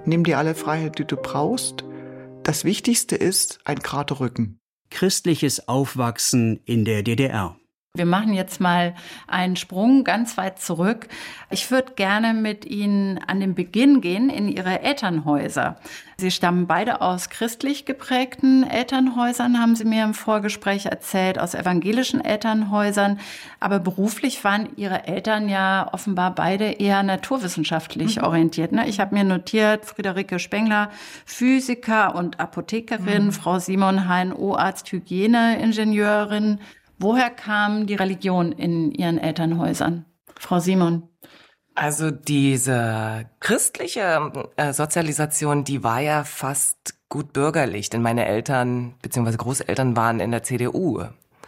nimm dir alle Freiheit, die du brauchst. Das Wichtigste ist ein gerader Rücken. Christliches Aufwachsen in der DDR. Wir machen jetzt mal einen Sprung ganz weit zurück. Ich würde gerne mit Ihnen an den Beginn gehen, in Ihre Elternhäuser. Sie stammen beide aus christlich geprägten Elternhäusern, haben Sie mir im Vorgespräch erzählt, aus evangelischen Elternhäusern. Aber beruflich waren Ihre Eltern ja offenbar beide eher naturwissenschaftlich orientiert. Ne? Ich habe mir notiert, Friederike Spengler, Physiker und Apothekerin, Frau Simon Hein, Arzt, Hygieneingenieurin. Woher kam die Religion in Ihren Elternhäusern? Frau Simon. Also diese christliche Sozialisation, die war ja fast gut bürgerlich, denn meine Eltern bzw. Großeltern waren in der CDU.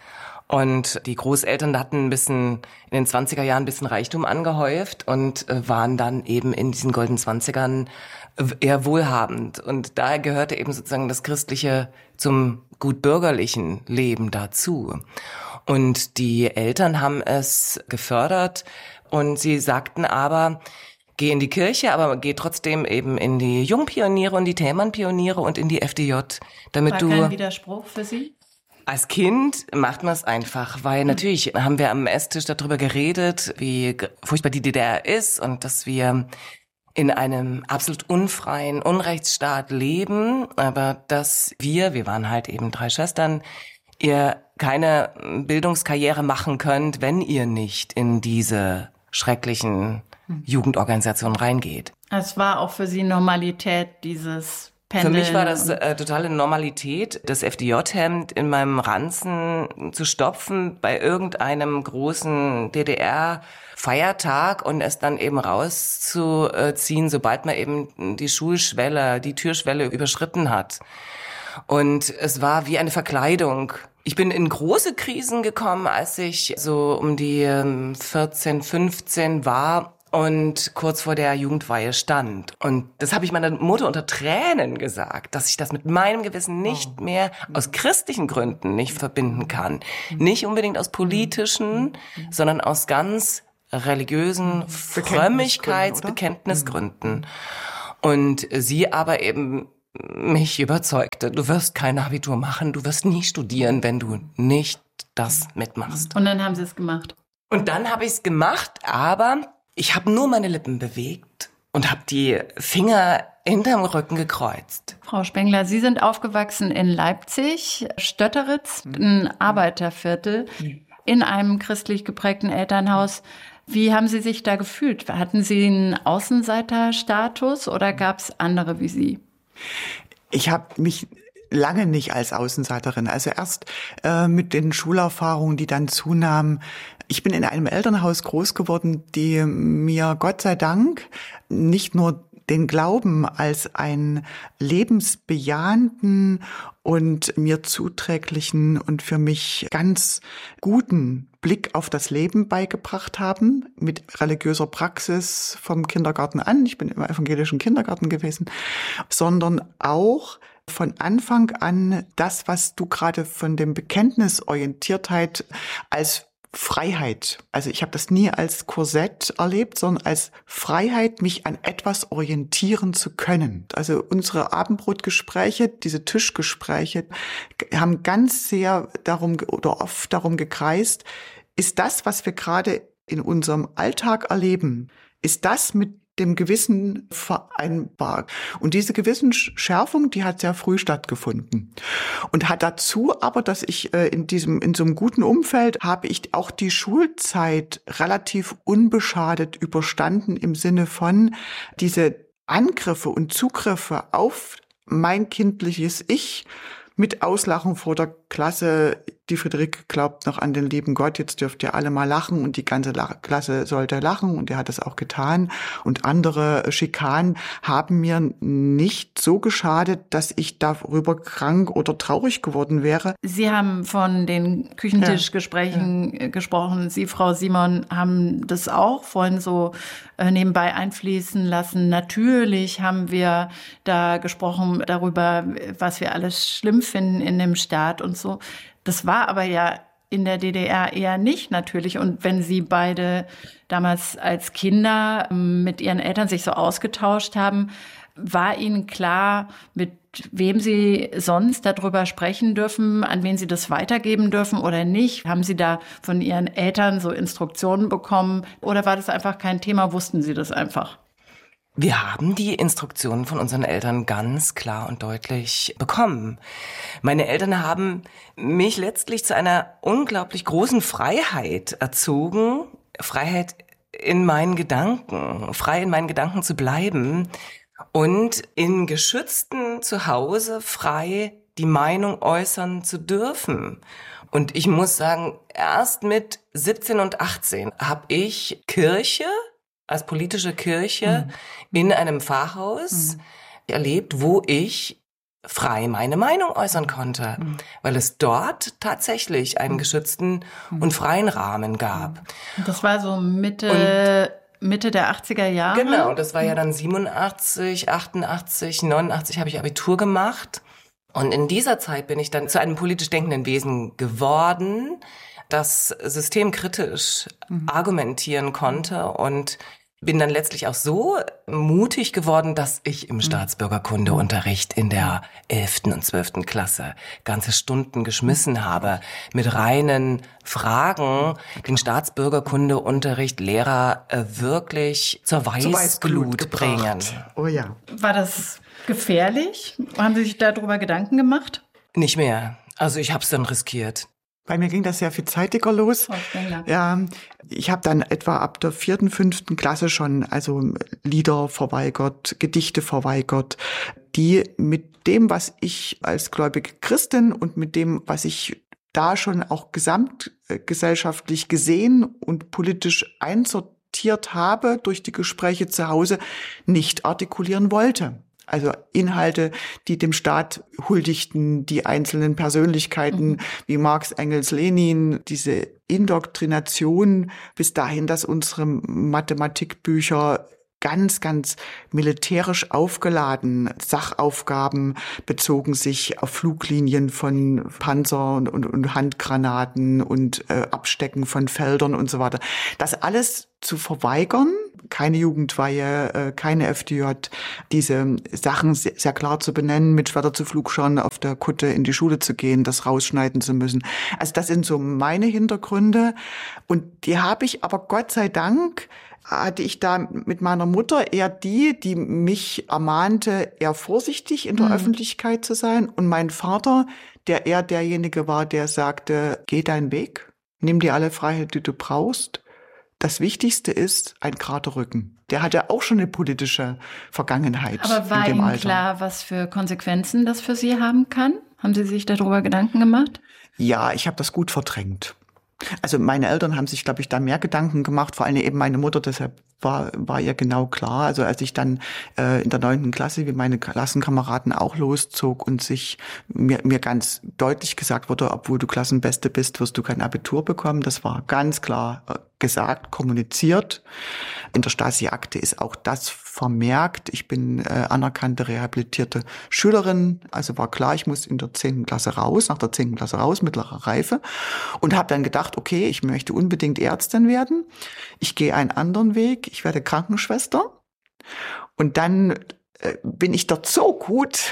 Und die Großeltern hatten ein bisschen in den 20er Jahren ein bisschen Reichtum angehäuft und waren dann eben in diesen goldenen 20ern eher wohlhabend. Und daher gehörte eben sozusagen das Christliche zum gut bürgerlichen Leben dazu. Und die Eltern haben es gefördert und sie sagten aber, geh in die Kirche, aber geh trotzdem eben in die Jungpioniere und die Thälmann-Pioniere und in die FDJ, damit War kein Widerspruch für Sie? Als Kind macht man es einfach, weil natürlich haben wir am Esstisch darüber geredet, wie furchtbar die DDR ist und dass wir in einem absolut unfreien Unrechtsstaat leben, aber dass wir waren halt eben 3 Schwestern, ihr keine Bildungskarriere machen könnt, wenn ihr nicht in diese schrecklichen Jugendorganisationen reingeht. Es war auch für Sie Normalität, dieses Pendeln. Für mich war das totale Normalität, das FDJ-Hemd in meinem Ranzen zu stopfen bei irgendeinem großen DDR-Feiertag und es dann eben rauszuziehen, sobald man eben die Schulschwelle, die Türschwelle überschritten hat. Und es war wie eine Verkleidung. Ich bin in große Krisen gekommen, als ich so um die 14, 15 war und kurz vor der Jugendweihe stand. Und das habe ich meiner Mutter unter Tränen gesagt, dass ich das mit meinem Gewissen nicht mehr aus christlichen Gründen nicht verbinden kann. Nicht unbedingt aus politischen, sondern aus ganz religiösen Frömmigkeitsbekenntnisgründen. Und sie aber eben mich überzeugte, du wirst kein Abitur machen, du wirst nie studieren, wenn du nicht das mitmachst. Und dann haben Sie es gemacht. Und dann habe ich es gemacht, aber ich habe nur meine Lippen bewegt und habe die Finger hinterm Rücken gekreuzt. Frau Spengler, Sie sind aufgewachsen in Leipzig, Stötteritz, ein Arbeiterviertel, in einem christlich geprägten Elternhaus. Wie haben Sie sich da gefühlt? Hatten Sie einen Außenseiterstatus oder gab es andere wie Sie? Ich habe mich lange nicht als Außenseiterin, also erst mit den Schulerfahrungen, die dann zunahmen. Ich bin in einem Elternhaus groß geworden, die mir Gott sei Dank nicht nur den Glauben als einen lebensbejahenden und mir zuträglichen und für mich ganz guten Blick auf das Leben beigebracht haben, mit religiöser Praxis vom Kindergarten an, ich bin im evangelischen Kindergarten gewesen, sondern auch von Anfang an das, was du gerade von dem Bekenntnisorientiertheit als Freiheit. Also ich habe das nie als Korsett erlebt, sondern als Freiheit, mich an etwas orientieren zu können. Also unsere Abendbrotgespräche, diese Tischgespräche haben ganz sehr oft darum gekreist, ist das, was wir gerade in unserem Alltag erleben, ist das mit dem Gewissen vereinbar. Und diese Gewissensschärfung, die hat sehr früh stattgefunden. Und hat dazu aber, dass ich in so einem guten Umfeld habe ich auch die Schulzeit relativ unbeschadet überstanden im Sinne von diese Angriffe und Zugriffe auf mein kindliches Ich mit Auslachen vor der Klasse. Die Friederike glaubt noch an den lieben Gott, jetzt dürft ihr alle mal lachen und die ganze Klasse sollte lachen und er hat es auch getan. Und andere Schikanen haben mir nicht so geschadet, dass ich darüber krank oder traurig geworden wäre. Sie haben von den Küchentischgesprächen gesprochen. Sie, Frau Simon, haben das auch vorhin so nebenbei einfließen lassen. Natürlich haben wir da gesprochen darüber, was wir alles schlimm finden in dem Staat und so. Das war aber ja in der DDR eher nicht natürlich. Und wenn Sie beide damals als Kinder mit Ihren Eltern sich so ausgetauscht haben, war Ihnen klar, mit wem Sie sonst darüber sprechen dürfen, an wen Sie das weitergeben dürfen oder nicht? Haben Sie da von Ihren Eltern so Instruktionen bekommen oder war das einfach kein Thema, wussten Sie das einfach? Wir haben die Instruktionen von unseren Eltern ganz klar und deutlich bekommen. Meine Eltern haben mich letztlich zu einer unglaublich großen Freiheit erzogen. Freiheit in meinen Gedanken, frei in meinen Gedanken zu bleiben und in geschützten Zuhause frei die Meinung äußern zu dürfen. Und ich muss sagen, erst mit 17 und 18 habe ich Kirche als politische Kirche in einem Pfarrhaus erlebt, wo ich frei meine Meinung äußern konnte, weil es dort tatsächlich einen geschützten und freien Rahmen gab. Das war so Mitte der 80er Jahre? Genau, das war ja dann 87, 88, 89 habe ich Abitur gemacht. Und in dieser Zeit bin ich dann zu einem politisch denkenden Wesen geworden, das systemkritisch argumentieren konnte und bin dann letztlich auch so mutig geworden, dass ich im Staatsbürgerkundeunterricht in der 11. und 12. Klasse ganze Stunden geschmissen habe, mit reinen Fragen den Staatsbürgerkundeunterricht Lehrer wirklich zur Weißglut bringen. Oh ja. War das gefährlich? Haben Sie sich darüber Gedanken gemacht? Nicht mehr. Also ich habe es dann riskiert. Bei mir ging das sehr viel zeitiger los. Ja, ich habe dann etwa ab der 4., 5. Klasse schon also Lieder verweigert, Gedichte verweigert, die mit dem, was ich als gläubige Christin und mit dem, was ich da schon auch gesamtgesellschaftlich gesehen und politisch einsortiert habe durch die Gespräche zu Hause, nicht artikulieren wollte. Also Inhalte, die dem Staat huldigten, die einzelnen Persönlichkeiten wie Marx, Engels, Lenin, diese Indoktrination bis dahin, dass unsere Mathematikbücher ganz, ganz militärisch aufgeladen. Sachaufgaben bezogen sich auf Fluglinien von Panzer und Handgranaten und Abstecken von Feldern und so weiter. Das alles zu verweigern, keine Jugendweihe, keine FDJ, diese Sachen sehr klar zu benennen, mit Schwerter zu Flugscharen auf der Kutte in die Schule zu gehen, das rausschneiden zu müssen. Also das sind so meine Hintergründe und die habe ich aber Gott sei Dank hatte ich da mit meiner Mutter eher die mich ermahnte, eher vorsichtig in der Öffentlichkeit zu sein. Und mein Vater, der eher derjenige war, der sagte, geh deinen Weg, nimm dir alle Freiheit, die du brauchst. Das Wichtigste ist ein gerader Rücken. Der hatte auch schon eine politische Vergangenheit. Aber war Ihnen klar, was für Konsequenzen das für Sie haben kann? Haben Sie sich darüber Gedanken gemacht? Ja, ich habe das gut verdrängt. Also meine Eltern haben sich, glaube ich, da mehr Gedanken gemacht, vor allem eben meine Mutter, deshalb war ihr genau klar. Also als ich dann in der 9. Klasse, wie meine Klassenkameraden auch loszog und sich mir ganz deutlich gesagt wurde, obwohl du Klassenbeste bist, wirst du kein Abitur bekommen. Das war ganz klar gesagt, kommuniziert. In der Stasi-Akte ist auch das vermerkt. Ich bin anerkannte, rehabilitierte Schülerin. Also war klar, ich muss in der 10. Klasse raus, nach der 10. Klasse raus, mittlere Reife. Und habe dann gedacht, okay, ich möchte unbedingt Ärztin werden. Ich gehe einen anderen Weg. Ich werde Krankenschwester. Und dann bin ich dort so gut,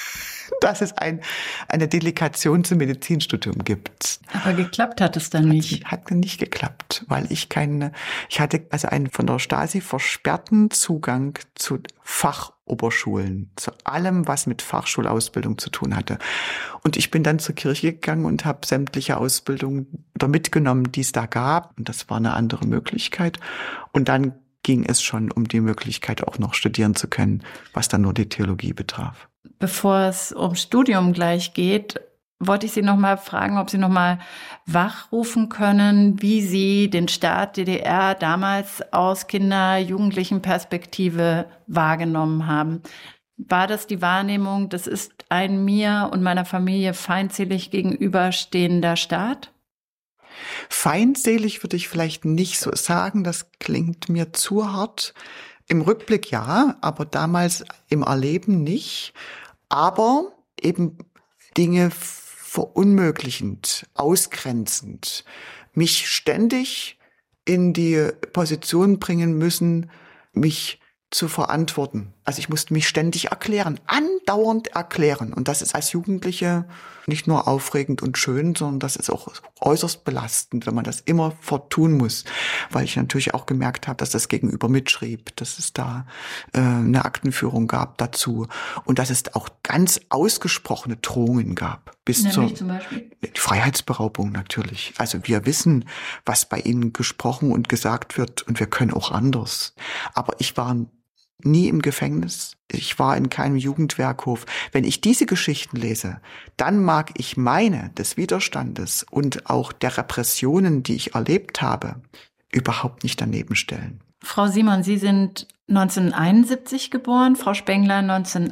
dass es eine Delegation zum Medizinstudium gibt. Aber geklappt hat es dann nicht. Hat nicht geklappt, weil ich hatte also einen von der Stasi versperrten Zugang zu Fachoberschulen, zu allem, was mit Fachschulausbildung zu tun hatte. Und ich bin dann zur Kirche gegangen und habe sämtliche Ausbildungen mitgenommen, die es da gab. Und das war eine andere Möglichkeit. Und dann ging es schon um die Möglichkeit, auch noch studieren zu können, was dann nur die Theologie betraf. Bevor es ums Studium gleich geht, wollte ich Sie noch mal fragen, ob Sie noch mal wachrufen können, wie Sie den Staat DDR damals aus Kinder-Jugendlichen-Perspektive wahrgenommen haben. War das die Wahrnehmung, das ist ein mir und meiner Familie feindselig gegenüberstehender Staat? Feindselig würde ich vielleicht nicht so sagen, das klingt mir zu hart. Im Rückblick ja, aber damals im Erleben nicht. Aber eben Dinge verunmöglichend, ausgrenzend, mich ständig in die Position bringen müssen, mich zu verantworten. Also ich musste mich ständig erklären, andauernd erklären. Und das ist als Jugendliche nicht nur aufregend und schön, sondern das ist auch äußerst belastend, wenn man das immer fortun muss. Weil ich natürlich auch gemerkt habe, dass das Gegenüber mitschrieb, dass es da eine Aktenführung gab dazu und dass es auch ganz ausgesprochene Drohungen gab. Bis zur zum Beispiel? Die Freiheitsberaubung natürlich. Also wir wissen, was bei ihnen gesprochen und gesagt wird und wir können auch anders. Aber ich war nie im Gefängnis. Ich war in keinem Jugendwerkhof. Wenn ich diese Geschichten lese, dann mag ich meine des Widerstandes und auch der Repressionen, die ich erlebt habe, überhaupt nicht daneben stellen. Frau Simon, Sie sind 1971 geboren, Frau Spengler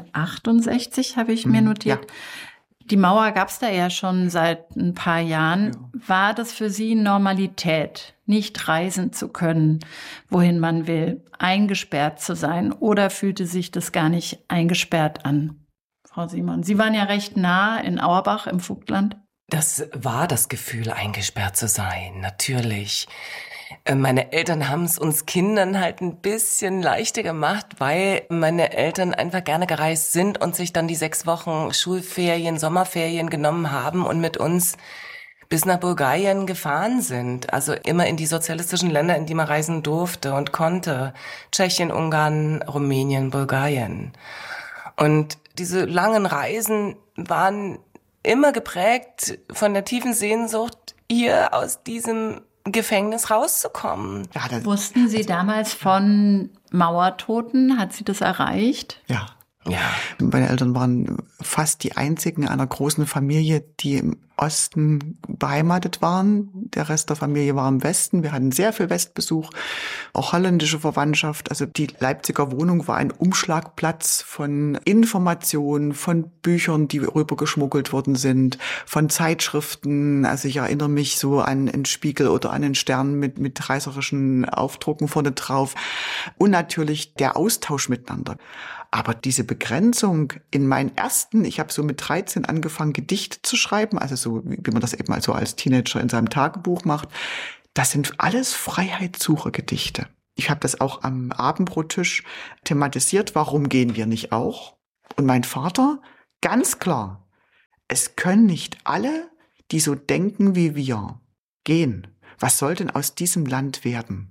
1968, habe ich mir notiert. Ja. Die Mauer gab es da ja schon seit ein paar Jahren. Ja. War das für Sie Normalität, nicht reisen zu können, wohin man will, eingesperrt zu sein? Oder fühlte sich das gar nicht eingesperrt an? Frau Simon, Sie waren ja recht nah in Auerbach im Vogtland. Das war das Gefühl, eingesperrt zu sein, natürlich. Meine Eltern haben es uns Kindern halt ein bisschen leichter gemacht, weil meine Eltern einfach gerne gereist sind und sich dann die 6 Wochen Schulferien, Sommerferien genommen haben und mit uns bis nach Bulgarien gefahren sind. Also immer in die sozialistischen Länder, in die man reisen durfte und konnte. Tschechien, Ungarn, Rumänien, Bulgarien. Und diese langen Reisen waren immer geprägt von der tiefen Sehnsucht, hier aus diesem Gefängnis rauszukommen. Ja, wussten Sie damals von Mauertoten? Hat Sie das erreicht? Ja. Ja. Meine Eltern waren fast die einzigen einer großen Familie, die im Osten beheimatet waren. Der Rest der Familie war im Westen. Wir hatten sehr viel Westbesuch, auch holländische Verwandtschaft. Also die Leipziger Wohnung war ein Umschlagplatz von Informationen, von Büchern, die rübergeschmuggelt worden sind, von Zeitschriften. Also ich erinnere mich so an einen Spiegel oder an einen Stern mit reißerischen Aufdrucken vorne drauf. Und natürlich der Austausch miteinander. Aber diese Begrenzung in meinen ich habe so mit 13 angefangen, Gedichte zu schreiben, also so, wie man das eben also als Teenager in seinem Tagebuch macht, das sind alles Freiheitssuchergedichte. Ich habe das auch am Abendbrottisch thematisiert, warum gehen wir nicht auch? Und mein Vater, ganz klar, es können nicht alle, die so denken wie wir, gehen. Was soll denn aus diesem Land werden?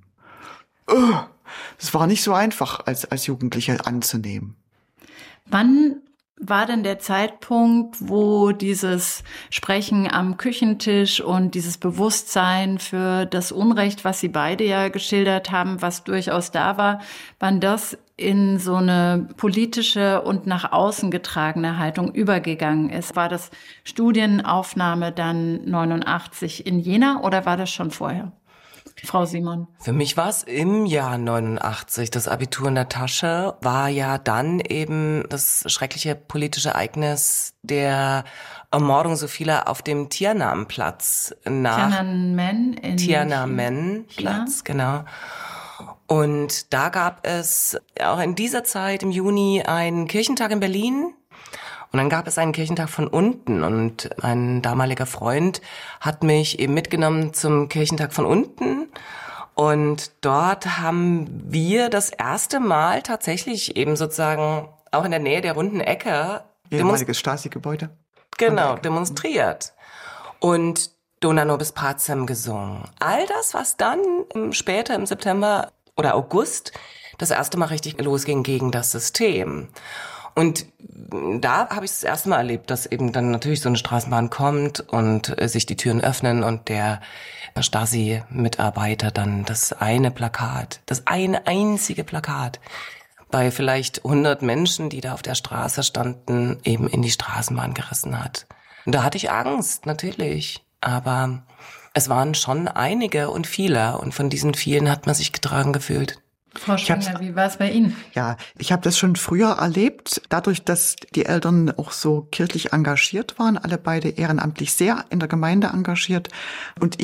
Das war nicht so einfach als Jugendliche anzunehmen. Wann war denn der Zeitpunkt, wo dieses Sprechen am Küchentisch und dieses Bewusstsein für das Unrecht, was Sie beide ja geschildert haben, was durchaus da war, wann das in so eine politische und nach außen getragene Haltung übergegangen ist? War das Studienaufnahme dann 89 in Jena oder war das schon vorher? Frau Simon. Für mich war es im Jahr 89. Das Abitur in der Tasche war ja dann eben das schreckliche politische Ereignis der Ermordung so vieler auf dem Tiananmenplatz. Tiananmenplatz, genau. Und da gab es auch in dieser Zeit im Juni einen Kirchentag in Berlin. Und dann gab es einen Kirchentag von unten und ein damaliger Freund hat mich eben mitgenommen zum Kirchentag von unten und dort haben wir das erste Mal tatsächlich eben sozusagen auch in der Nähe der runden Ecke ehemaliges Stasi-Gebäude. Genau, demonstriert und Dona nobis pacem gesungen. All das, was dann später im September oder August das erste Mal richtig losging gegen das System. Und da habe ich das erste Mal erlebt, dass eben dann natürlich so eine Straßenbahn kommt und sich die Türen öffnen und der Stasi-Mitarbeiter dann das eine einzige Plakat bei vielleicht 100 Menschen, die da auf der Straße standen, eben in die Straßenbahn gerissen hat. Und da hatte ich Angst, natürlich. Aber es waren schon einige und viele und von diesen vielen hat man sich getragen gefühlt. Frau Spengler, wie war es bei Ihnen? Ja, ich habe das schon früher erlebt, dadurch, dass die Eltern auch so kirchlich engagiert waren, alle beide ehrenamtlich sehr in der Gemeinde engagiert. Und ich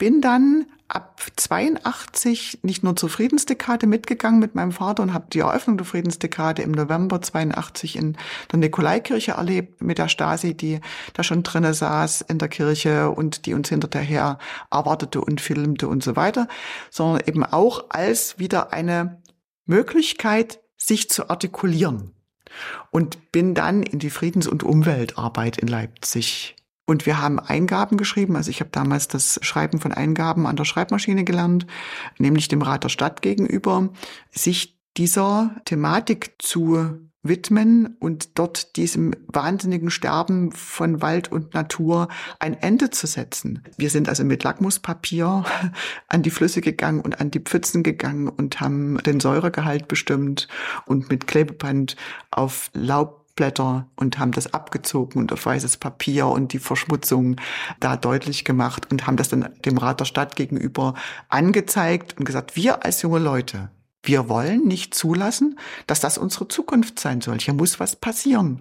bin dann ab 82 nicht nur zur Friedensdekade mitgegangen mit meinem Vater und habe die Eröffnung der Friedensdekade im November 82 in der Nikolaikirche erlebt mit der Stasi, die da schon drinnen saß in der Kirche und die uns hinterher erwartete und filmte und so weiter, sondern eben auch als wieder eine Möglichkeit, sich zu artikulieren. Und bin dann in die Friedens- und Umweltarbeit in Leipzig. Und wir haben Eingaben geschrieben, also ich habe damals das Schreiben von Eingaben an der Schreibmaschine gelernt, nämlich dem Rat der Stadt gegenüber, sich dieser Thematik zu widmen und dort diesem wahnsinnigen Sterben von Wald und Natur ein Ende zu setzen. Wir sind also mit Lackmuspapier an die Flüsse gegangen und an die Pfützen gegangen und haben den Säuregehalt bestimmt und mit Klebeband auf Laubblätter und haben das abgezogen und auf weißes Papier und die Verschmutzung da deutlich gemacht und haben das dann dem Rat der Stadt gegenüber angezeigt und gesagt, wir als junge Leute, wir wollen nicht zulassen, dass das unsere Zukunft sein soll. Hier muss was passieren.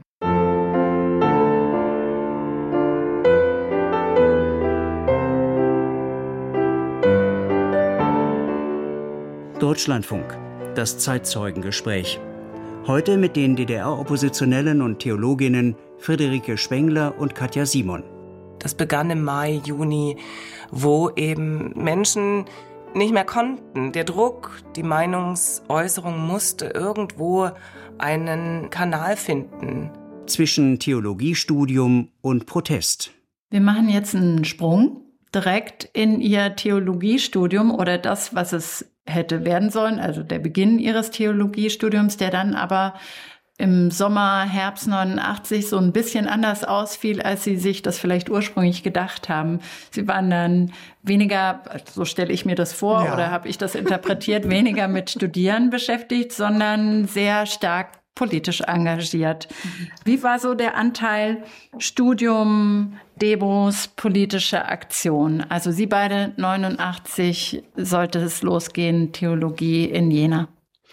Deutschlandfunk, das Zeitzeugengespräch. Heute mit den DDR-Oppositionellen und Theologinnen Friederike Spengler und Katja Simon. Das begann im Mai, Juni, wo eben Menschen nicht mehr konnten. Der Druck, die Meinungsäußerung musste irgendwo einen Kanal finden. Zwischen Theologiestudium und Protest. Wir machen jetzt einen Sprung direkt in Ihr Theologiestudium oder das, was es hätte werden sollen, also der Beginn Ihres Theologiestudiums, der dann aber im Sommer, Herbst 89 so ein bisschen anders ausfiel, als Sie sich das vielleicht ursprünglich gedacht haben. Sie waren dann weniger, so stelle ich mir das vor, oder habe ich das interpretiert, weniger mit Studieren beschäftigt, sondern sehr stark politisch engagiert. Wie war so der Anteil Studium, Demos, politische Aktion? Also Sie beide, 89 sollte es losgehen, Theologie in Jena.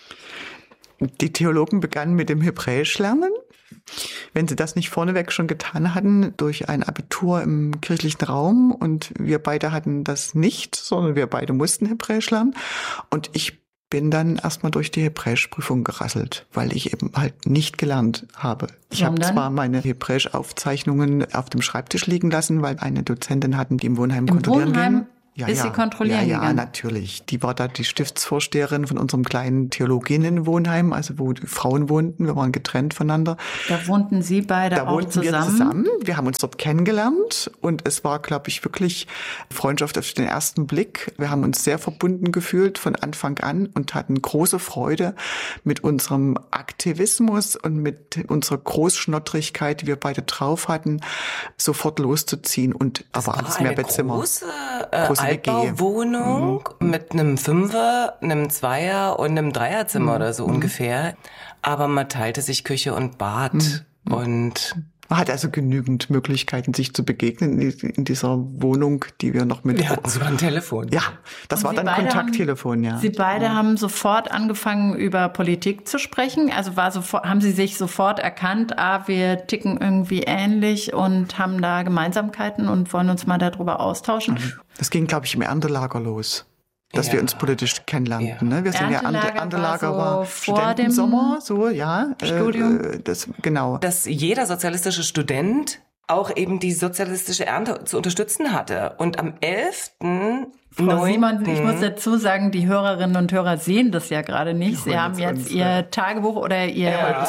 Die Theologen begannen mit dem Hebräisch-Lernen. Wenn sie das nicht vorneweg schon getan hatten, durch ein Abitur im kirchlichen Raum, und wir beide hatten das nicht, sondern wir beide mussten Hebräisch lernen. Und ich bin dann erstmal durch die Hebräischprüfung gerasselt, weil ich eben halt nicht gelernt habe. Ich habe zwar meine Hebräisch-Aufzeichnungen auf dem Schreibtisch liegen lassen, weil eine Dozentin hatten, die im Wohnheim kontrollieren ging. Ist sie kontrollieren gegangen? Ja, natürlich. Die war da die Stiftsvorsteherin von unserem kleinen Theologinnenwohnheim, also wo die Frauen wohnten. Wir waren getrennt voneinander. Da wohnten Sie beide auch zusammen? Wir zusammen. Wir haben uns dort kennengelernt und es war, glaube ich, wirklich Freundschaft auf den ersten Blick. Wir haben uns sehr verbunden gefühlt von Anfang an und hatten große Freude mit unserem Aktivismus und mit unserer Großschnottrigkeit, die wir beide drauf hatten, sofort loszuziehen und aber alles Mehrbettzimmer. Große Altbauwohnung mit einem Fünfer, einem Zweier und einem Dreierzimmer oder so ungefähr. Aber man teilte sich Küche und Bad und man hat also genügend Möglichkeiten, sich zu begegnen in dieser Wohnung, die wir noch mit... Wir hatten sogar ein Telefon. Ja, das war dann Kontakttelefon, ja. Sie beide haben sofort angefangen, über Politik zu sprechen. Also haben Sie sich sofort erkannt, wir ticken irgendwie ähnlich und haben da Gemeinsamkeiten und wollen uns mal darüber austauschen? Das ging, glaube ich, im Erndelager los, dass wir uns politisch kennenlernten. Ne? Wir sind Ernstelager war Studentensommer, so, ja. Studium. Genau. Dass jeder sozialistische Student auch eben die sozialistische Ernte zu unterstützen hatte. Und am 11. Frau Simon, ich muss dazu sagen, die Hörerinnen und Hörer sehen das ja gerade nicht. Sie haben jetzt Ihr Tagebuch oder Ihre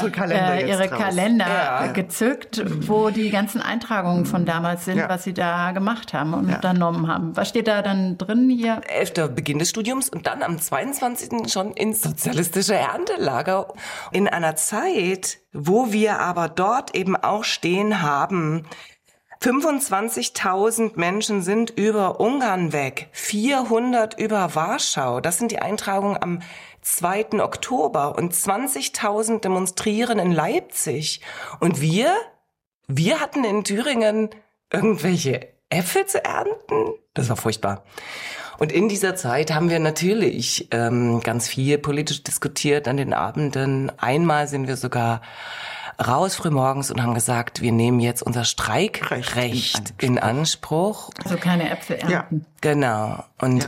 Kalender gezückt, wo die ganzen Eintragungen von damals sind, was Sie da gemacht haben und unternommen haben. Was steht da dann drin hier? 11. Beginn des Studiums und dann am 22. schon ins sozialistische Erntelager. In einer Zeit, wo wir aber dort eben auch stehen haben, 25.000 Menschen sind über Ungarn weg, 400 über Warschau. Das sind die Eintragungen am 2. Oktober und 20.000 demonstrieren in Leipzig. Und wir hatten in Thüringen irgendwelche Äpfel zu ernten. Das war furchtbar. Und in dieser Zeit haben wir natürlich ganz viel politisch diskutiert an den Abenden. Einmal sind wir sogar raus frühmorgens und haben gesagt, wir nehmen jetzt unser Streikrecht in Anspruch. Also keine Äpfel ernten. Ja. Genau. Und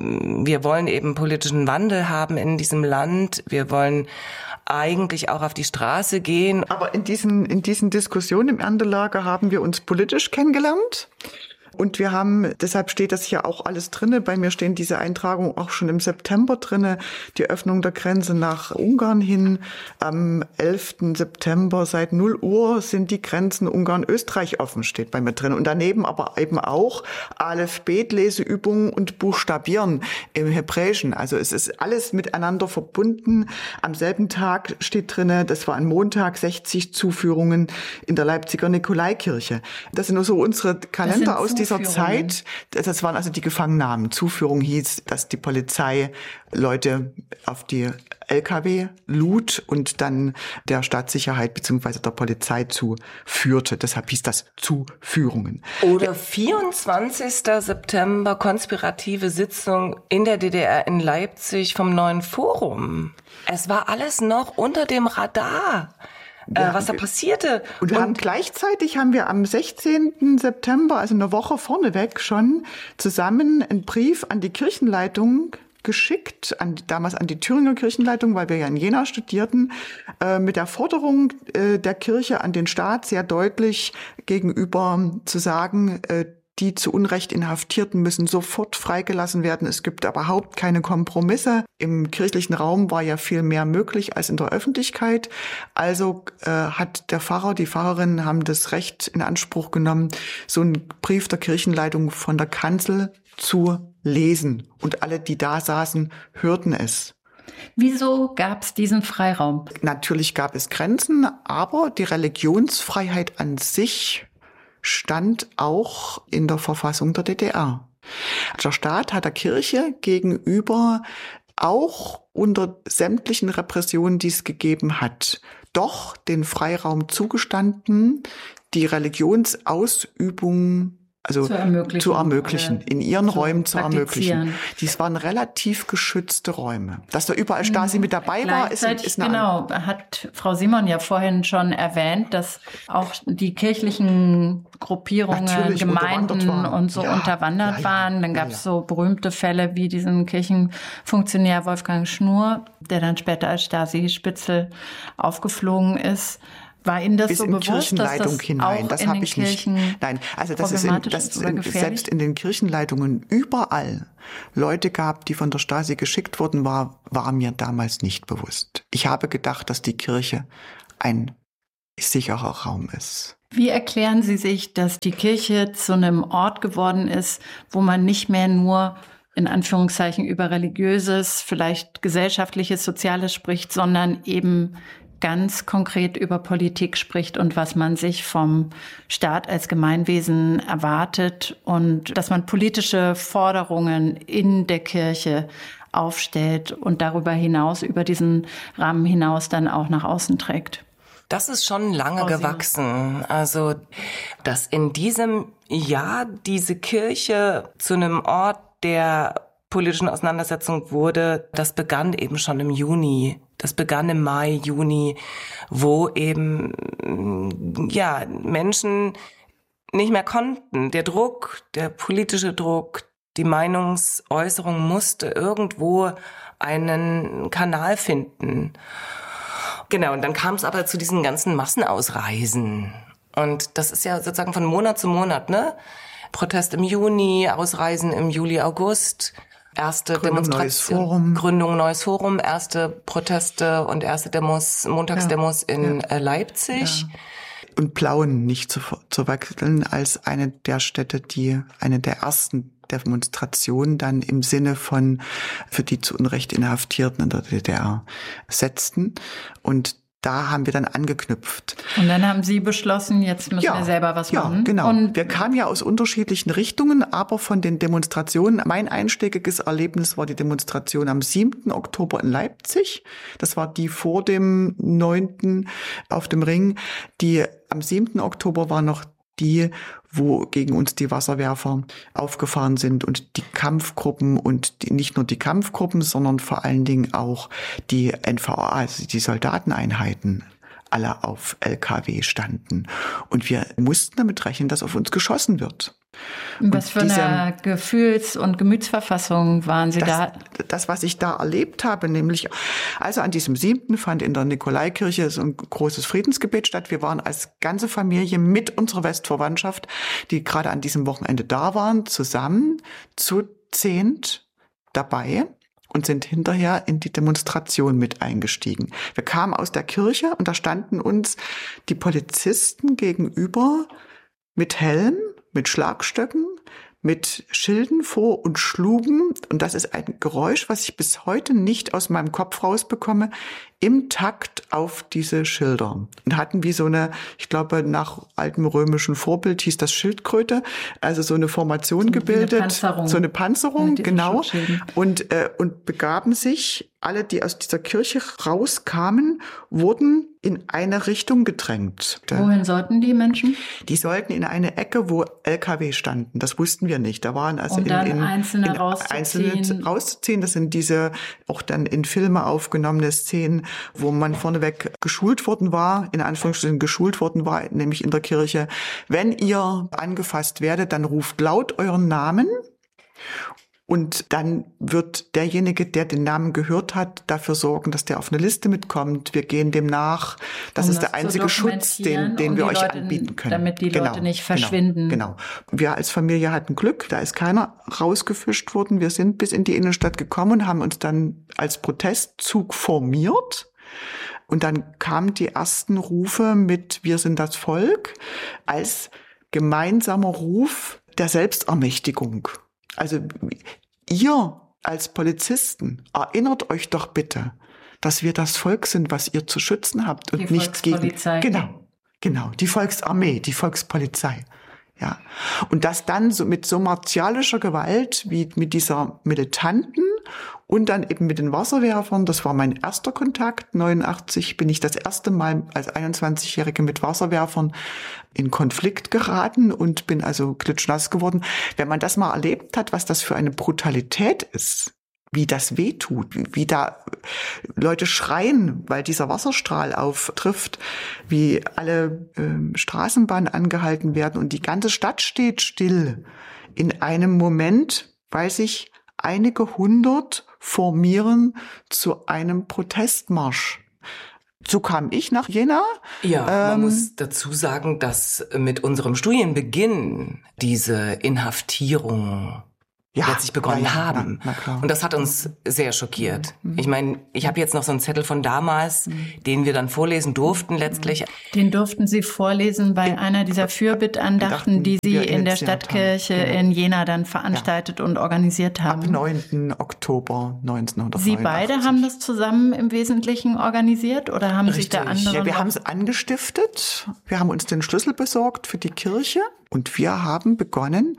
wir wollen eben politischen Wandel haben in diesem Land. Wir wollen eigentlich auch auf die Straße gehen. Aber in diesen Diskussionen im Erntelager haben wir uns politisch kennengelernt. Und wir haben, deshalb steht das hier auch alles drinne. Bei mir stehen diese Eintragungen auch schon im September drinne. Die Öffnung der Grenze nach Ungarn hin. Am 11. September seit 0 Uhr sind die Grenzen Ungarn-Österreich offen, steht bei mir drin. Und daneben aber eben auch Aleph, Bet, Leseübungen und Buchstabieren im Hebräischen. Also es ist alles miteinander verbunden. Am selben Tag steht drinne, das war ein Montag, 60 Zuführungen in der Leipziger Nikolaikirche. Das sind nur so unsere Kalender aus dieser Zeit. Das waren also die Gefangennahmen. Zuführung hieß, dass die Polizei Leute auf die LKW lud und dann der Staatssicherheit bzw. der Polizei zuführte. Deshalb hieß das Zuführungen. Oder 24. September, konspirative Sitzung in der DDR in Leipzig vom Neuen Forum. Es war alles noch unter dem Radar. Was da passierte. Und gleichzeitig haben wir am 16. September, also eine Woche vorneweg schon, zusammen einen Brief an die Kirchenleitung geschickt, damals an die Thüringer Kirchenleitung, weil wir ja in Jena studierten, mit der Forderung der Kirche an den Staat sehr deutlich gegenüber zu sagen, die zu Unrecht Inhaftierten müssen sofort freigelassen werden. Es gibt überhaupt keine Kompromisse. Im kirchlichen Raum war ja viel mehr möglich als in der Öffentlichkeit. Also hat der Pfarrer, die Pfarrerin haben das Recht in Anspruch genommen, so einen Brief der Kirchenleitung von der Kanzel zu lesen. Und alle, die da saßen, hörten es. Wieso gab es diesen Freiraum? Natürlich gab es Grenzen, aber die Religionsfreiheit an sich stand auch in der Verfassung der DDR. Der Staat hat der Kirche gegenüber auch unter sämtlichen Repressionen, die es gegeben hat, doch den Freiraum zugestanden, die Religionsausübung zu ermöglichen, in ihren Räumen zu ermöglichen. Dies waren relativ geschützte Räume. Dass da überall Stasi mit dabei war, ist eine Genau, hat Frau Simon ja vorhin schon erwähnt, dass auch die kirchlichen Gruppierungen, Gemeinden und so unterwandert waren. Dann gab es so berühmte Fälle wie diesen Kirchenfunktionär Wolfgang Schnur, der dann später als Stasi-Spitzel aufgeflogen ist. War Ihnen das bis so in bewusst, Kirchenleitung dass das hinein, auch das in habe den ich nicht. Nein, also das ist selbst in den Kirchenleitungen überall Leute gab, die von der Stasi geschickt wurden, war mir damals nicht bewusst. Ich habe gedacht, dass die Kirche ein sicherer Raum ist. Wie erklären Sie sich, dass die Kirche zu einem Ort geworden ist, wo man nicht mehr nur in Anführungszeichen über Religiöses, vielleicht Gesellschaftliches, Soziales spricht, sondern eben ganz konkret über Politik spricht und was man sich vom Staat als Gemeinwesen erwartet und dass man politische Forderungen in der Kirche aufstellt und darüber hinaus, über diesen Rahmen hinaus dann auch nach außen trägt? Das ist schon lange gewachsen. Also, dass in diesem Jahr diese Kirche zu einem Ort der politischen Auseinandersetzung wurde, das begann eben schon im Juni. Das begann im Mai, Juni, wo eben, Menschen nicht mehr konnten. Der Druck, der politische Druck, die Meinungsäußerung musste irgendwo einen Kanal finden. Genau, und dann kam es aber zu diesen ganzen Massenausreisen. Und das ist ja sozusagen von Monat zu Monat, ne? Protest im Juni, Ausreisen im Juli, August. Erste Demonstration, Gründung Neues Forum, erste Proteste und erste Demos, Montagsdemos in Leipzig. Ja. Und Plauen nicht zu verwechseln als eine der Städte, die eine der ersten Demonstrationen dann im Sinne von für die zu Unrecht Inhaftierten in der DDR setzten. Und da haben wir dann angeknüpft. Und dann haben Sie beschlossen, jetzt müssen wir selber was machen. Ja, genau. Und wir kamen ja aus unterschiedlichen Richtungen, aber von den Demonstrationen. Mein einschlägiges Erlebnis war die Demonstration am 7. Oktober in Leipzig. Das war die vor dem 9. auf dem Ring. Die am 7. Oktober war noch die, wo gegen uns die Wasserwerfer aufgefahren sind und die Kampfgruppen und nicht nur die Kampfgruppen, sondern vor allen Dingen auch die NVA, also die Soldateneinheiten, alle auf LKW standen. Und wir mussten damit rechnen, dass auf uns geschossen wird. Was für eine Gefühls- und Gemütsverfassung waren Sie da? Das, was ich da erlebt habe, nämlich, also an diesem 7. fand in der Nikolaikirche so ein großes Friedensgebet statt. Wir waren als ganze Familie mit unserer Westverwandtschaft, die gerade an diesem Wochenende da waren, zusammen zu 10 dabei und sind hinterher in die Demonstration mit eingestiegen. Wir kamen aus der Kirche und da standen uns die Polizisten gegenüber mit Helm, mit Schlagstöcken, mit Schilden vor und schlugen, und das ist ein Geräusch, was ich bis heute nicht aus meinem Kopf rausbekomme, im Takt auf diese Schilder. Und hatten wie so eine, ich glaube, nach altem römischen Vorbild hieß das Schildkröte, also so eine Formation so gebildet. So eine Panzerung, genau. Und begaben sich, alle, die aus dieser Kirche rauskamen, wurden in eine Richtung gedrängt. Wohin sollten die Menschen? Die sollten in eine Ecke, wo LKW standen. Das wussten wir nicht. Da waren also einzelne rauszuziehen. Das sind diese auch dann in Filme aufgenommene Szenen, wo man vorneweg geschult worden war, in Anführungsstrichen geschult worden war, nämlich in der Kirche. Wenn ihr angefasst werdet, dann ruft laut euren Namen. Und dann wird derjenige, der den Namen gehört hat, dafür sorgen, dass der auf eine Liste mitkommt. Wir gehen dem nach. Das ist der einzige Schutz, den wir euch anbieten können. Damit die Leute nicht verschwinden. Genau. Wir als Familie hatten Glück. Da ist keiner rausgefischt worden. Wir sind bis in die Innenstadt gekommen und haben uns dann als Protestzug formiert. Und dann kamen die ersten Rufe mit "Wir sind das Volk" als gemeinsamer Ruf der Selbstermächtigung. Also ihr als Polizisten, erinnert euch doch bitte, dass wir das Volk sind, was ihr zu schützen habt und nichts gegen. Genau, die Volksarmee, die Volkspolizei. Ja. Und das dann so mit so martialischer Gewalt wie mit dieser Militanten und dann eben mit den Wasserwerfern, das war mein erster Kontakt. 89 bin ich das erste Mal als 21-Jährige mit Wasserwerfern in Konflikt geraten und bin also klitschnass geworden. Wenn man das mal erlebt hat, was das für eine Brutalität ist, wie das wehtut, wie da Leute schreien, weil dieser Wasserstrahl auftrifft, wie alle Straßenbahnen angehalten werden und die ganze Stadt steht still. In einem Moment, weil sich einige hundert formieren zu einem Protestmarsch. So kam ich nach Jena. Ja, man muss dazu sagen, dass mit unserem Studienbeginn diese Inhaftierung letztlich begonnen haben. Na klar. Und das hat uns sehr schockiert. Ich meine, ich habe jetzt noch so einen Zettel von damals, den wir dann vorlesen durften letztlich. Den durften Sie vorlesen bei einer dieser Fürbittandachten, die Sie in der Stadtkirche in Jena dann veranstaltet und organisiert haben. Ab 9. Oktober 1989. Sie beide haben das zusammen im Wesentlichen organisiert oder haben sich da andere? Ja, wir haben es angestiftet. Wir haben uns den Schlüssel besorgt für die Kirche und wir haben begonnen,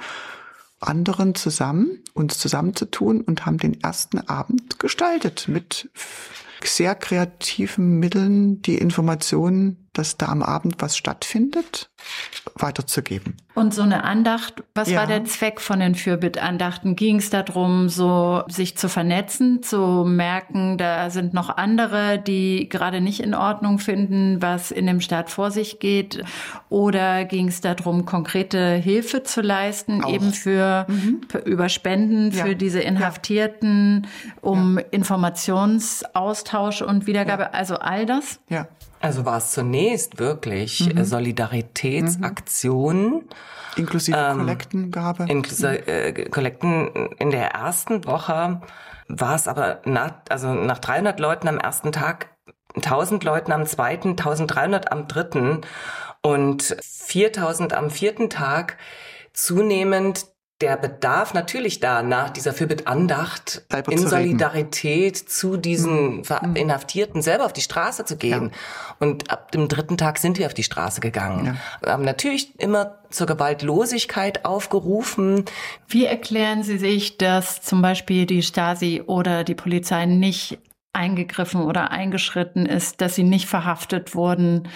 uns zusammenzutun und haben den ersten Abend gestaltet mit sehr kreativen Mitteln, die Informationen, dass da am Abend was stattfindet, weiterzugeben. Und so eine Andacht, was war der Zweck von den Fürbittandachten? Ging es darum, so sich zu vernetzen, zu merken, da sind noch andere, die gerade nicht in Ordnung finden, was in dem Staat vor sich geht? Oder ging es darum, konkrete Hilfe zu leisten, eben für über Spenden für diese Inhaftierten, um Informationsaustausch und Wiedergabe, also all das? Ja. Also war es zunächst wirklich Solidaritätsaktionen. Inklusive Kollektengabe. Kollekten in der ersten Woche war es aber nach 300 Leuten am ersten Tag, 1000 Leuten am zweiten, 1300 am dritten und 4000 am vierten Tag zunehmend der Bedarf natürlich da nach dieser Fürbittandacht in Solidarität zu diesen Inhaftierten selber auf die Straße zu gehen. Ja. Und ab dem dritten Tag sind wir auf die Straße gegangen. Ja. Wir haben natürlich immer zur Gewaltlosigkeit aufgerufen. Wie erklären Sie sich, dass zum Beispiel die Stasi oder die Polizei nicht eingegriffen oder eingeschritten ist, dass sie nicht verhaftet wurden,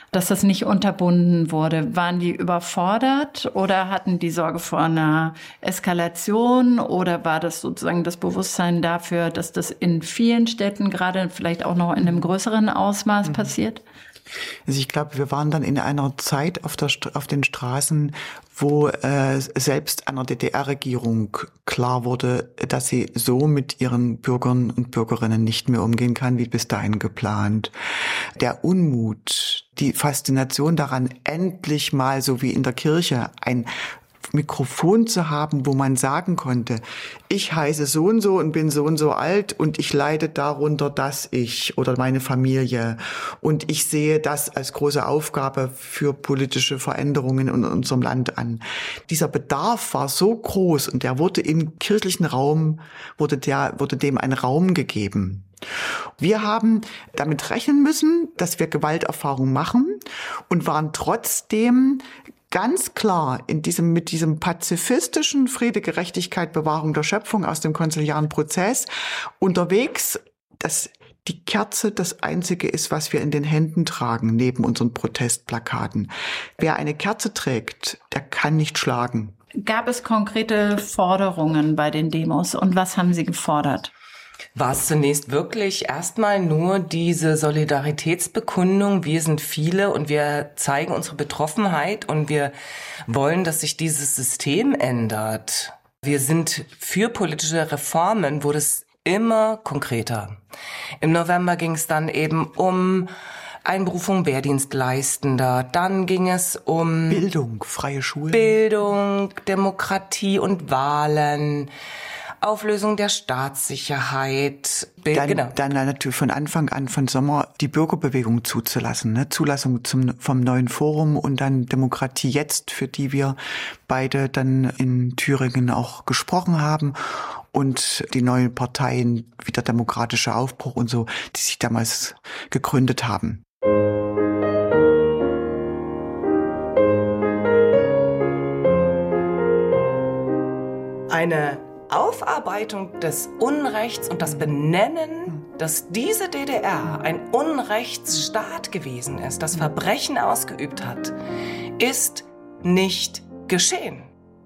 dass das nicht unterbunden wurde. Waren die überfordert oder hatten die Sorge vor einer Eskalation oder war das sozusagen das Bewusstsein dafür, dass das in vielen Städten gerade vielleicht auch noch in einem größeren Ausmaß passiert? Also ich glaube, wir waren dann in einer Zeit auf den Straßen, wo selbst einer DDR-Regierung klar wurde, dass sie so mit ihren Bürgern und Bürgerinnen nicht mehr umgehen kann, wie bis dahin geplant. Der Unmut, die Faszination daran, endlich mal, so wie in der Kirche, ein Mikrofon zu haben, wo man sagen konnte, ich heiße so und bin so und so alt und ich leide darunter, dass ich oder meine Familie und ich sehe das als große Aufgabe für politische Veränderungen in unserem Land an. Dieser Bedarf war so groß und der wurde im kirchlichen Raum, wurde dem ein Raum gegeben. Wir haben damit rechnen müssen, dass wir Gewalterfahrung machen und waren trotzdem ganz klar mit diesem pazifistischen Friede, Gerechtigkeit, Bewahrung der Schöpfung aus dem konziliaren Prozess unterwegs, dass die Kerze das Einzige ist, was wir in den Händen tragen, neben unseren Protestplakaten. Wer eine Kerze trägt, der kann nicht schlagen. Gab es konkrete Forderungen bei den Demos und was haben Sie gefordert? War es zunächst wirklich erstmal nur diese Solidaritätsbekundung, wir sind viele und wir zeigen unsere Betroffenheit und wir wollen, dass sich dieses System ändert. Wir sind für politische Reformen, wurde es immer konkreter. Im November ging es dann eben um Einberufung Wehrdienstleistender, dann ging es um Bildung, freie Schulen. Bildung, Demokratie und Wahlen, Auflösung der Staatssicherheit. Dann natürlich von Anfang an von Sommer die Bürgerbewegung zuzulassen, ne? Zulassung vom neuen Forum und dann Demokratie jetzt, für die wir beide dann in Thüringen auch gesprochen haben und die neuen Parteien wie der Demokratische Aufbruch und so, die sich damals gegründet haben. Eine Aufarbeitung des Unrechts und das Benennen, dass diese DDR ein Unrechtsstaat gewesen ist, das Verbrechen ausgeübt hat, ist nicht geschehen.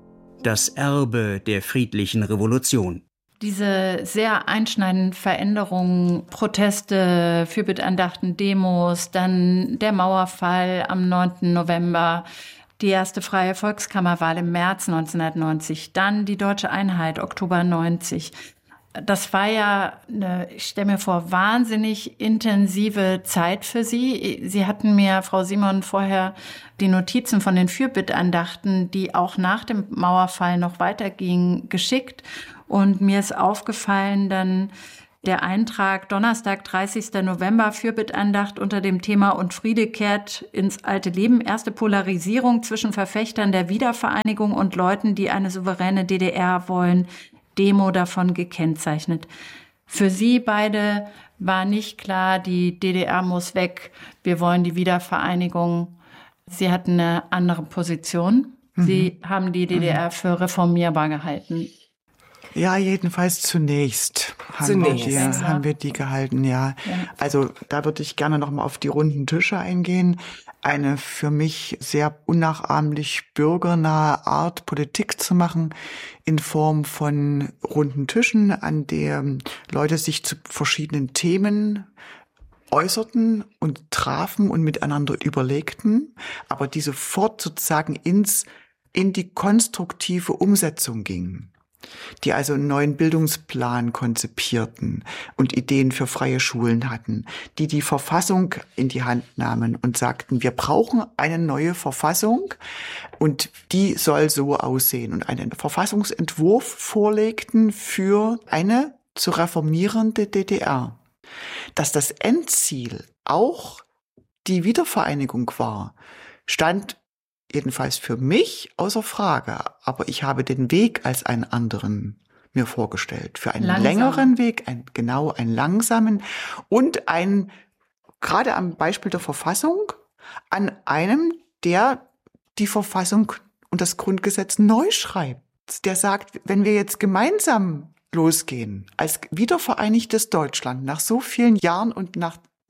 Das Erbe der friedlichen Revolution. Diese sehr einschneidenden Veränderungen, Proteste, Fürbittandachten, Demos, dann der Mauerfall am 9. November, die erste freie Volkskammerwahl im März 1990, dann die Deutsche Einheit, Oktober 90. Das war ja ich stelle mir vor, wahnsinnig intensive Zeit für Sie. Sie hatten mir, Frau Simon, vorher die Notizen von den Fürbittandachten, die auch nach dem Mauerfall noch weitergingen, geschickt. Und mir ist aufgefallen dann der Eintrag Donnerstag, 30. November, Fürbittandacht unter dem Thema Und Friede kehrt ins alte Leben. Erste Polarisierung zwischen Verfechtern der Wiedervereinigung und Leuten, die eine souveräne DDR wollen. Demo davon gekennzeichnet. Für Sie beide war nicht klar, die DDR muss weg, wir wollen die Wiedervereinigung. Sie hatten eine andere Position. Sie haben die DDR für reformierbar gehalten. Ja, jedenfalls zunächst haben wir die gehalten, ja. Also da würde ich gerne noch mal auf die runden Tische eingehen. Eine für mich sehr unnachahmlich bürgernahe Art, Politik zu machen, in Form von runden Tischen, an der Leute sich zu verschiedenen Themen äußerten und trafen und miteinander überlegten, aber die sofort sozusagen in die konstruktive Umsetzung gingen. Die also einen neuen Bildungsplan konzipierten und Ideen für freie Schulen hatten, die Verfassung in die Hand nahmen und sagten, wir brauchen eine neue Verfassung und die soll so aussehen und einen Verfassungsentwurf vorlegten für eine zu reformierende DDR. Dass das Endziel auch die Wiedervereinigung war, stand jedenfalls für mich außer Frage, aber ich habe den Weg als einen anderen mir vorgestellt. Für einen längeren Weg, einen langsamen und gerade am Beispiel der Verfassung, an einem, der die Verfassung und das Grundgesetz neu schreibt. Der sagt, wenn wir jetzt gemeinsam losgehen, als wiedervereinigtes Deutschland, nach so vielen Jahren und nach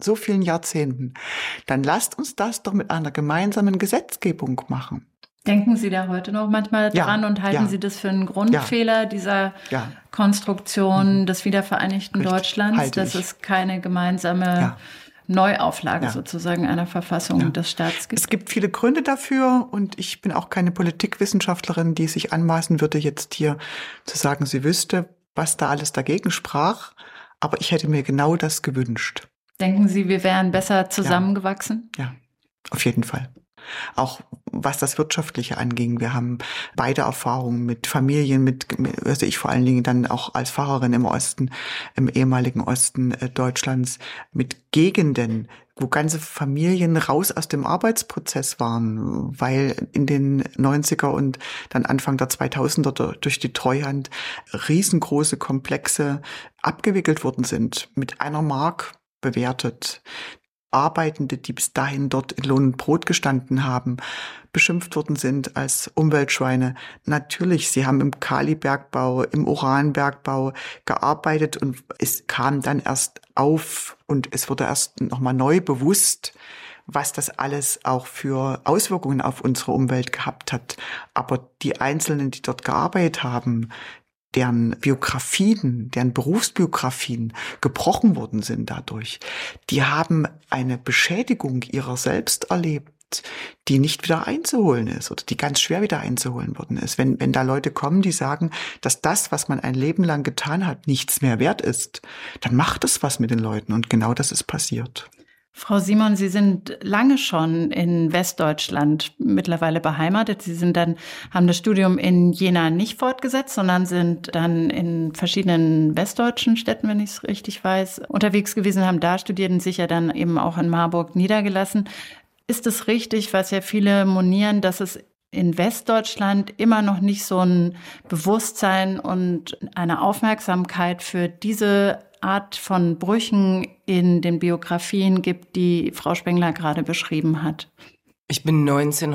so vielen Jahrzehnten. Dann lasst uns das doch mit einer gemeinsamen Gesetzgebung machen. Denken Sie da heute noch manchmal dran und halten Sie das für einen Grundfehler dieser Konstruktion des wiedervereinigten Deutschlands, dass es keine gemeinsame Neuauflage sozusagen einer Verfassung des Staats gibt? Es gibt viele Gründe dafür und ich bin auch keine Politikwissenschaftlerin, die sich anmaßen würde, jetzt hier zu sagen, sie wüsste, was da alles dagegen sprach. Aber ich hätte mir genau das gewünscht. Denken Sie, wir wären besser zusammengewachsen? Ja, auf jeden Fall. Auch was das Wirtschaftliche anging. Wir haben beide Erfahrungen mit Familien, also ich vor allen Dingen dann auch als Pfarrerin im Osten, im ehemaligen Osten Deutschlands, mit Gegenden, wo ganze Familien raus aus dem Arbeitsprozess waren, weil in den 90er und dann Anfang der 2000er durch die Treuhand riesengroße Komplexe abgewickelt worden sind, mit 1 Mark bewertet. Arbeitende, die bis dahin dort in Lohn und Brot gestanden haben, beschimpft worden sind als Umweltschweine. Natürlich, sie haben im Kalibergbau, im Uranbergbau gearbeitet und es kam dann erst auf und es wurde erst nochmal neu bewusst, was das alles auch für Auswirkungen auf unsere Umwelt gehabt hat. Aber die Einzelnen, die dort gearbeitet haben, deren Biografien, deren Berufsbiografien gebrochen worden sind dadurch, die haben eine Beschädigung ihrer selbst erlebt, die nicht wieder einzuholen ist oder die ganz schwer wieder einzuholen worden ist. Wenn da Leute kommen, die sagen, dass das, was man ein Leben lang getan hat, nichts mehr wert ist, dann macht es was mit den Leuten und genau das ist passiert. Frau Simon, Sie sind lange schon in Westdeutschland mittlerweile beheimatet. Sie haben das Studium in Jena nicht fortgesetzt, sondern sind dann in verschiedenen westdeutschen Städten, wenn ich es richtig weiß, unterwegs gewesen, haben da studiert und sich ja dann eben auch in Marburg niedergelassen. Ist es richtig, was ja viele monieren, dass es in Westdeutschland immer noch nicht so ein Bewusstsein und eine Aufmerksamkeit für diese Art von Brüchen in den Biografien gibt, die Frau Spengler gerade beschrieben hat? Ich bin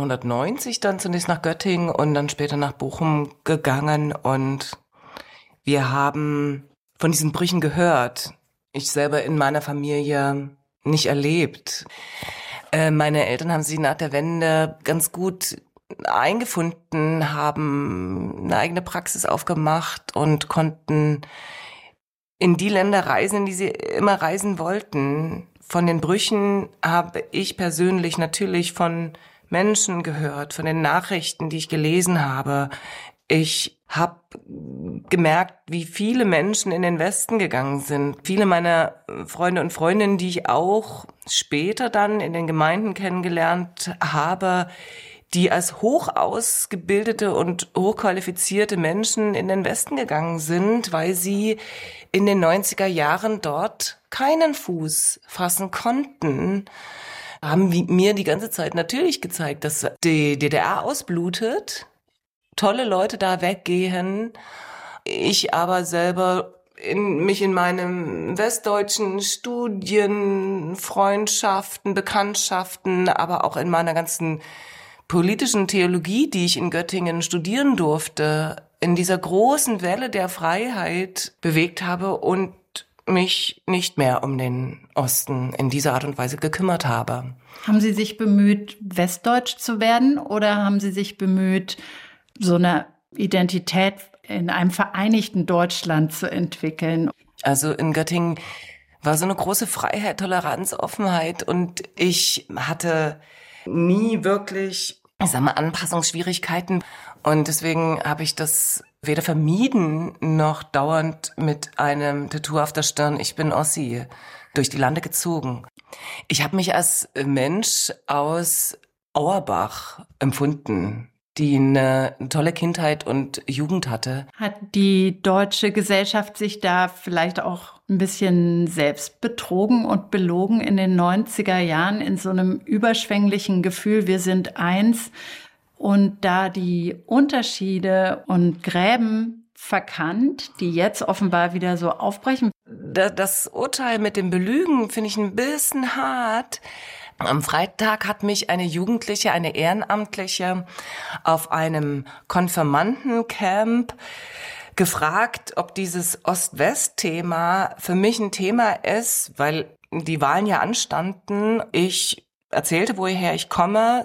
1990 dann zunächst nach Göttingen und dann später nach Bochum gegangen und wir haben von diesen Brüchen gehört. Ich selber in meiner Familie nicht erlebt. Meine Eltern haben sich nach der Wende ganz gut eingefunden, haben eine eigene Praxis aufgemacht und konnten in die Länder reisen, in die sie immer reisen wollten. Von den Brüchen habe ich persönlich natürlich von Menschen gehört, von den Nachrichten, die ich gelesen habe. Ich habe gemerkt, wie viele Menschen in den Westen gegangen sind. Viele meiner Freunde und Freundinnen, die ich auch später dann in den Gemeinden kennengelernt habe, die als hoch ausgebildete und hochqualifizierte Menschen in den Westen gegangen sind, weil sie in den 90er Jahren dort keinen Fuß fassen konnten, haben mir die ganze Zeit natürlich gezeigt, dass die DDR ausblutet, tolle Leute da weggehen, ich aber selber mich in meinem westdeutschen Studien, Freundschaften, Bekanntschaften, aber auch in meiner ganzen politischen Theologie, die ich in Göttingen studieren durfte, in dieser großen Welle der Freiheit bewegt habe und mich nicht mehr um den Osten in dieser Art und Weise gekümmert habe. Haben Sie sich bemüht, westdeutsch zu werden oder haben Sie sich bemüht, so eine Identität in einem vereinigten Deutschland zu entwickeln? Also in Göttingen war so eine große Freiheit, Toleranz, Offenheit und ich hatte nie wirklich, Anpassungsschwierigkeiten. Und deswegen habe ich das weder vermieden noch dauernd mit einem Tattoo auf der Stirn, ich bin Ossi, durch die Lande gezogen. Ich habe mich als Mensch aus Auerbach empfunden, die eine tolle Kindheit und Jugend hatte. Hat die deutsche Gesellschaft sich da vielleicht auch ein bisschen selbst betrogen und belogen in den 90er Jahren in so einem überschwänglichen Gefühl, wir sind eins, und da die Unterschiede und Gräben verkannt, die jetzt offenbar wieder so aufbrechen? Das Urteil mit dem Belügen finde ich ein bisschen hart. Am Freitag hat mich eine Jugendliche, eine Ehrenamtliche auf einem Konfirmandencamp gefragt, ob dieses Ost-West-Thema für mich ein Thema ist, weil die Wahlen ja anstanden, ich erzählte, woher ich komme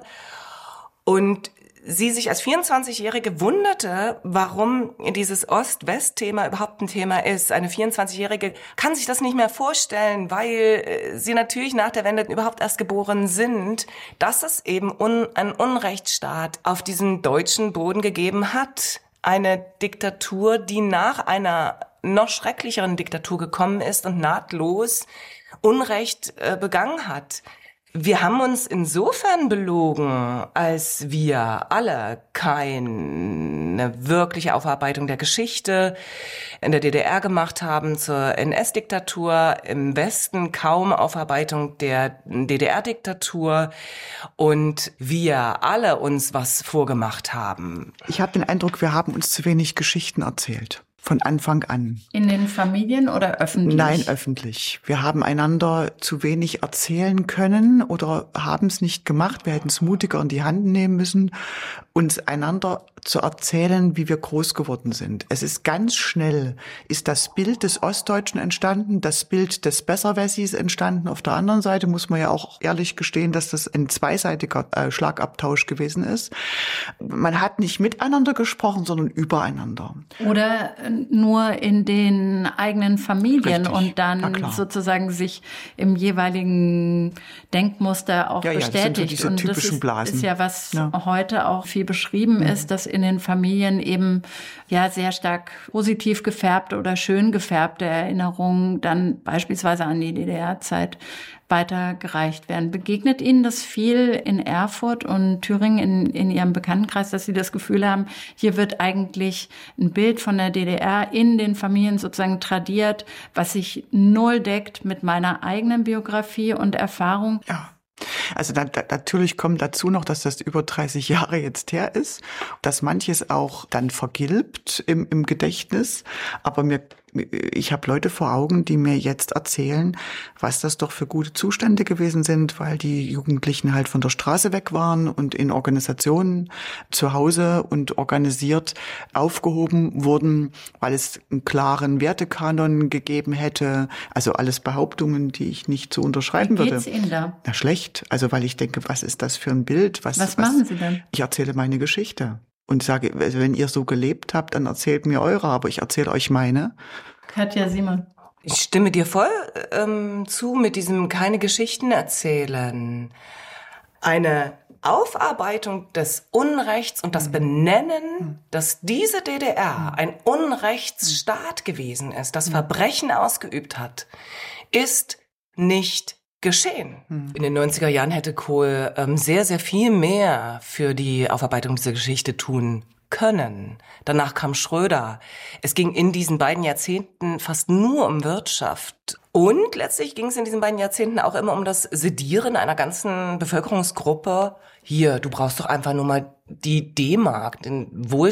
und sie sich als 24-Jährige wunderte, warum dieses Ost-West-Thema überhaupt ein Thema ist. Eine 24-Jährige kann sich das nicht mehr vorstellen, weil sie natürlich nach der Wende überhaupt erst geboren sind, dass es eben einen Unrechtsstaat auf diesem deutschen Boden gegeben hat. Eine Diktatur, die nach einer noch schrecklicheren Diktatur gekommen ist und nahtlos Unrecht begangen hat. Wir haben uns insofern belogen, als wir alle keine wirkliche Aufarbeitung der Geschichte in der DDR gemacht haben zur NS-Diktatur, im Westen kaum Aufarbeitung der DDR-Diktatur und wir alle uns was vorgemacht haben. Ich habe den Eindruck, wir haben uns zu wenig Geschichten erzählt. Von Anfang an. In den Familien oder öffentlich? Nein, öffentlich. Wir haben einander zu wenig erzählen können oder haben es nicht gemacht. Wir hätten es mutiger in die Hand nehmen müssen, uns einander zu erzählen, wie wir groß geworden sind. Es ist ganz schnell, ist das Bild des Ostdeutschen entstanden, das Bild des Besserwessis entstanden. Auf der anderen Seite muss man ja auch ehrlich gestehen, dass das ein zweiseitiger Schlagabtausch gewesen ist. Man hat nicht miteinander gesprochen, sondern übereinander. Oder nur in den eigenen Familien. Richtig. Und dann sozusagen sich im jeweiligen Denkmuster auch bestätigt. Das sind so diese typischen Blasen. Ist ja, was heute auch viel beschrieben ist, dass in den Familien eben sehr stark positiv gefärbte oder schön gefärbte Erinnerungen dann beispielsweise an die DDR-Zeit weitergereicht werden. Begegnet Ihnen das viel in Erfurt und Thüringen in Ihrem Bekanntenkreis, dass Sie das Gefühl haben, hier wird eigentlich ein Bild von der DDR in den Familien sozusagen tradiert, was sich null deckt mit meiner eigenen Biografie und Erfahrung? Ja. Also natürlich kommt dazu noch, dass das über 30 Jahre jetzt her ist, dass manches auch dann vergilbt im Gedächtnis. Aber ich habe Leute vor Augen, die mir jetzt erzählen, was das doch für gute Zustände gewesen sind, weil die Jugendlichen halt von der Straße weg waren und in Organisationen zu Hause und organisiert aufgehoben wurden, weil es einen klaren Wertekanon gegeben hätte. Also alles Behauptungen, die ich nicht so unterschreiben würde. Wie geht's Ihnen da? Na, schlecht. Also weil ich denke, was ist das für ein Bild? Was machen Sie denn? Ich erzähle meine Geschichte. Und sage, wenn ihr so gelebt habt, dann erzählt mir eure, aber ich erzähle euch meine. Katja Simon. Ich stimme dir voll zu mit diesem keine Geschichten erzählen. Eine Aufarbeitung des Unrechts und das Benennen, dass diese DDR ein Unrechtsstaat gewesen ist, das Verbrechen ausgeübt hat, ist nicht geschehen. In den 90er Jahren hätte Kohl sehr, sehr viel mehr für die Aufarbeitung dieser Geschichte tun können. Danach kam Schröder. Es ging in diesen beiden Jahrzehnten fast nur um Wirtschaft. Und letztlich ging es in diesen beiden Jahrzehnten auch immer um das Sedieren einer ganzen Bevölkerungsgruppe. Hier, du brauchst doch einfach nur mal die D-Mark, den